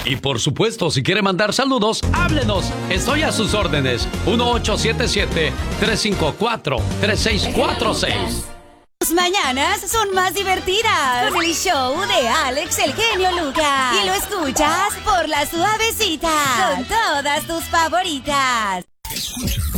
Y por supuesto, si quiere mandar saludos, háblenos. Estoy a sus órdenes. 1877-354-3646. Tus mañanas son más divertidas con el show de Alex el genio Lucas. Y lo escuchas por La Suavecita con todas tus favoritas.